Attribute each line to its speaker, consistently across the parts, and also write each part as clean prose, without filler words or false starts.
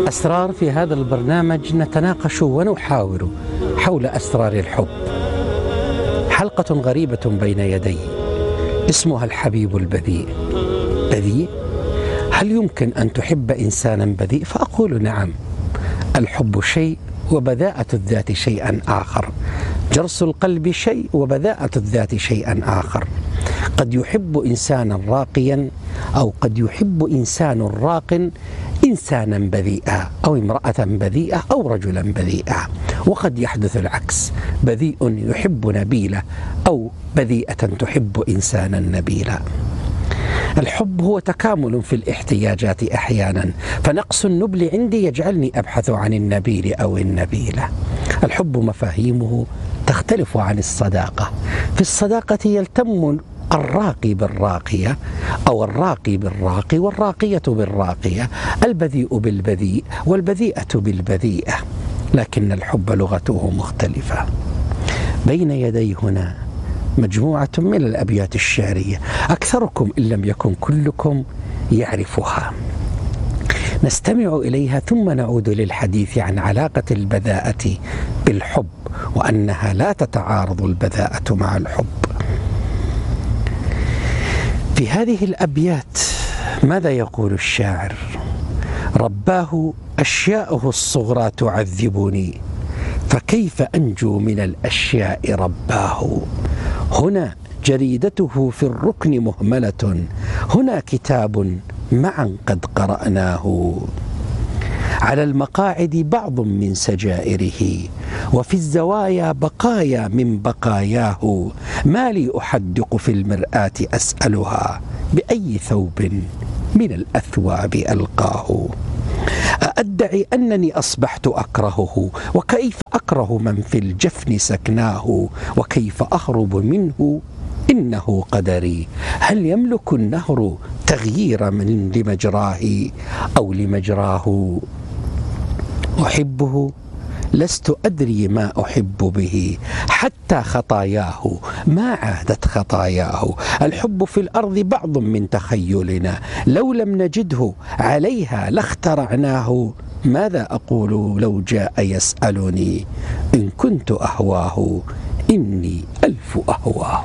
Speaker 1: أسرار في هذا البرنامج نتناقش ونحاور حول أسرار الحب. حلقة غريبة بين يدي اسمها الحبيب البذيء. بذيء؟ هل يمكن أن تحب إنسانا بذيء؟ فأقول نعم. الحب شيء وبذاءة الذات شيئا آخر. جرس القلب شيء وبذاءة الذات شيئا آخر. قد يحب إنسانا راقيا أو قد يحب إنسان راق إنسانا بذيئا أو امرأة بذيئة أو رجلا بذيئا، وقد يحدث العكس، بذيء يحب نبيلة أو بذيئة تحب إنسانا نبيلا. الحب هو تكامل في الاحتياجات أحيانا، فنقص النبل عندي يجعلني أبحث عن النبيل أو النبيلة. الحب مفاهيمه تختلف عن الصداقة. في الصداقة يلتم الراقي بالراقية أو الراقي بالراقي والراقية بالراقية، البذيء بالبذيء والبذيئة بالبذيئة، لكن الحب لغته مختلفة. بين يدي هنا مجموعة من الأبيات الشعرية، أكثركم إن لم يكن كلكم يعرفها. نستمع إليها ثم نعود للحديث عن علاقة البذاءة بالحب، وأنها لا تتعارض البذاءة مع الحب. في هذه الأبيات ماذا يقول الشاعر؟ رباه أشياؤه الصغرى تعذبني، فكيف أنجو من الأشياء رباه. هنا جريدته في الركن مهملة، هنا كتاب معا قد قرأناه. على المقاعد بعض من سجائره، وفي الزوايا بقايا من بقاياه. ما لي أحدق في المرآة أسألها، بأي ثوب من الأثواب ألقاه. أدعي أنني أصبحت أكرهه، وكيف أكره من في الجفن سكناه. وكيف أهرب منه إنه قدري، هل يملك النهر تغيير من لمجراه أو لمجراه. أحبه لست أدري ما أحب به، حتى خطاياه ما عادت خطاياه. الحب في الأرض بعض من تخيلنا، لو لم نجده عليها لاخترعناه. ماذا أقول لو جاء يسألني، إن كنت أهواه إني ألف أهواه.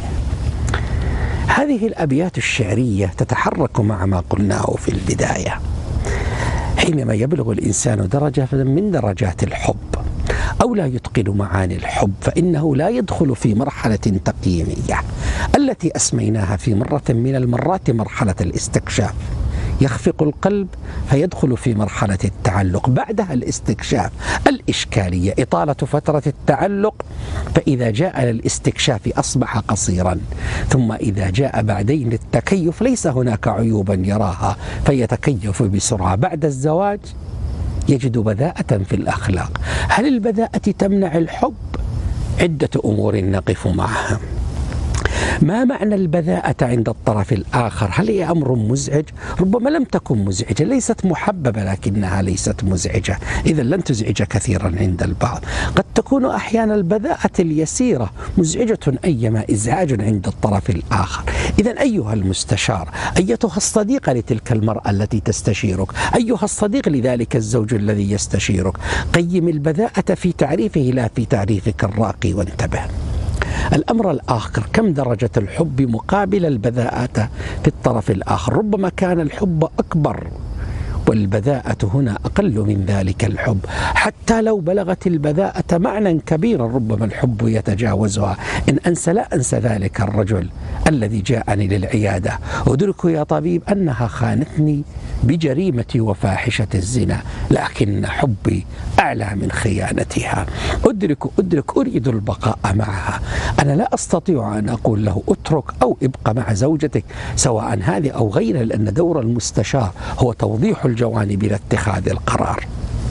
Speaker 1: هذه الأبيات الشعرية تتحرك مع ما قلناه في البداية. حينما يبلغ الإنسان درجة من درجات الحب أو لا يتقن معاني الحب، فإنه لا يدخل في مرحلة تقييمية التي أسميناها في مرة من المرات مرحلة الاستكشاف. يخفق القلب فيدخل في مرحلة التعلق، بعدها الاستكشاف، الإشكالية إطالة فترة التعلق، فإذا جاء للاستكشاف أصبح قصيرا، ثم إذا جاء بعدين للتكيف ليس هناك عيوبا يراها فيتكيف بسرعة. بعد الزواج يجد بذاءة في الأخلاق. هل البذاءة تمنع الحب؟ عدة أمور نقف معها. ما معنى البذاءة عند الطرف الآخر؟ هل هي أمر مزعج؟ ربما لم تكن مزعجة، ليست محببة لكنها ليست مزعجة، إذا لن تزعج كثيرا عند البعض. قد تكون أحيانا البذاءة اليسيرة مزعجة أيما إزعاج عند الطرف الآخر. إذا أيها المستشار، أيتها الصديقة لتلك المرأة التي تستشيرك، أيها الصديق لذلك الزوج الذي يستشيرك، قيم البذاءة في تعريفه لا في تعريفك الراقي، وانتبه. الأمر الآخر، كم درجة الحب مقابل البذاءة في الطرف الآخر؟ ربما كان الحب أكبر والبذاءة هنا أقل من ذلك الحب. حتى لو بلغت البذاءة معنى كبيرا ربما الحب يتجاوزها. إن أنسى لا أنسى ذلك الرجل الذي جاءني للعيادة، أدرك يا طبيب أنها خانتني بجريمة وفاحشة الزنا، لكن حبي أعلى من خيانتها. أدرك أريد البقاء معها. أنا لا أستطيع أن أقول له أترك أو ابقى مع زوجتك سواء هذه أو غيرها، لأن دور المستشار هو توضيح الجوانب لا اتخاذ القرار.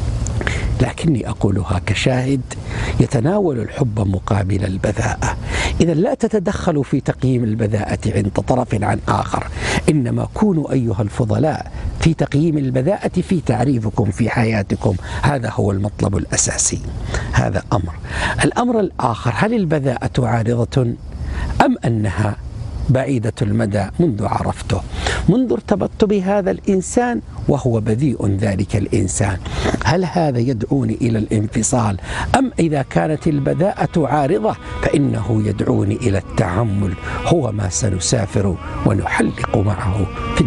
Speaker 1: لكني أقولها كشاهد يتناول الحب مقابل البذاءة. إذا لا تتدخلوا في تقييم البذاءة عند طرف عن آخر، إنما كونوا أيها الفضلاء في تقييم البذاءة في تعريفكم في حياتكم. هذا هو المطلب الأساسي. هذا أمر. الأمر الآخر، هل البذاءة عارضة أم أنها بعيدة المدى منذ عرفته، منذ ارتبطت بهذا الإنسان وهو بذيء ذلك الإنسان. هل هذا يدعوني إلى الانفصال، أم إذا كانت البذاءة عارضة فإنه يدعوني إلى التعامل؟ هو ما سنسافر ونحلق معه في